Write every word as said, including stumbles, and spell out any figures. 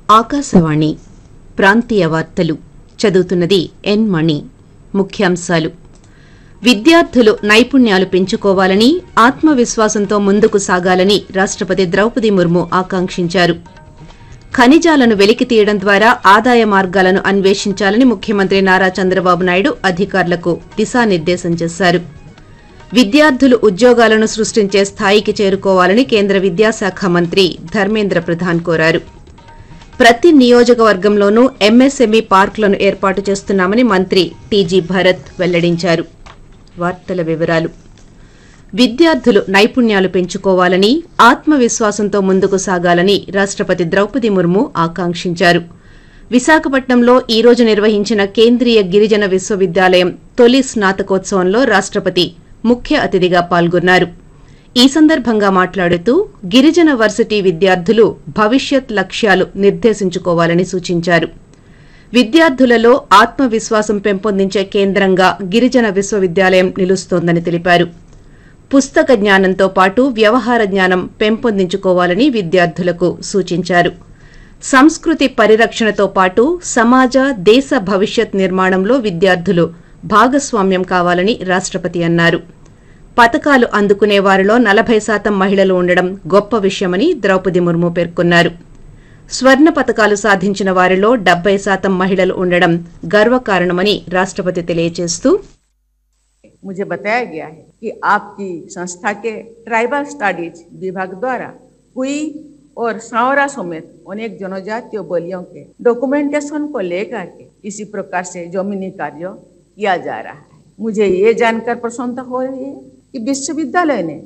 ఆకాశవాణి ప్రాంతీయ వార్తలు చదువుతున్నది ఎన్ మణి. ముఖ్యాంశాలు: విద్యార్థులు నైపుణ్యాలు పెంచుకోవాలని, ఆత్మవిశ్వాసంతో ముందుకు సాగాలని రాష్ట్రపతి ద్రౌపది ముర్ము ఆకాంక్షించారు. ఖనిజాలను వెలికితీయడం ద్వారా ఆదాయ మార్గాలను అన్వేషించాలని ముఖ్యమంత్రి నారా చంద్రబాబు నాయుడు అధికారులకు దిశానిర్దేశం చేశారు. విద్యార్థులు ఉద్యోగాలను సృష్టించే స్థాయికి చేరుకోవాలని కేంద్ర విద్యాశాఖ మంత్రి ధర్మేంద్ర ప్రధాన్ కోరారు. ప్రతి నియోజకవర్గంలోనూ ఎంఎస్ఎంఈ పార్కులను ఏర్పాటు చేస్తున్నామని మంత్రి టీజీ భరత్ వెల్లడించారు. వార్తల వివరాలు: విద్యార్థులు నైపుణ్యాలు పెంచుకోవాలని, ఆత్మవిశ్వాసంతో ముందుకు సాగాలని రాష్ట్రపతి ద్రౌపది ముర్ము ఆకాంక్షించారు. విశాఖపట్నంలో ఈ రోజు నిర్వహించిన కేంద్రీయ గిరిజన విశ్వవిద్యాలయం తొలి స్నాతకోత్సవంలో రాష్ట్రపతి ముఖ్య అతిథిగా పాల్గొన్నారు. ఈ సందర్భంగా మాట్లాడుతూ గిరిజన వర్సిటీ విద్యార్థులు భవిష్యత్ లక్ష్యాలు నిర్దేశించుకోవాలని సూచించారు. విద్యార్థులలో ఆత్మవిశ్వాసం పెంపొందించే కేంద్రంగా గిరిజన విశ్వవిద్యాలయం నిలుస్తోందని తెలిపారు. పుస్తక జ్ఞానంతో పాటు వ్యవహార జ్ఞానం పెంపొందించుకోవాలని విద్యార్థులకు సూచించారు. సంస్కృతి పరిరక్షణతో పాటు సమాజ, దేశ భవిష్యత్ నిర్మాణంలో విద్యార్థులు భాగస్వామ్యం కావాలని రాష్ట్రపతి అన్నారు. పతకాలు అందుకునే వారిలో నలభై శాతం మహిళలు ఉండడం గొప్ప విషయమని ద్రౌపది ముర్ము పేర్కొన్నారు. స్వర్ణ పతకాలు సాధించిన వారిలో డెబ్బై శాతం మహిళలు ఉండడం గర్వకారణమని రాష్ట్రపతి తెలియజేస్తూ, मुझे बताया गया है कि आपकी संस्था के ट्राइबल स्टडीज विभाग द्वारा कुई और सांवरा समेत अनेक जनजातीय बोलियों के डॉक्यूमेंटेशन को लेकर के इसी प्रकार से जमीनी कार्य किया जा रहा है। मुझे ये जानकर प्रसन्नता हो रही है कि विश्वविद्यालय ने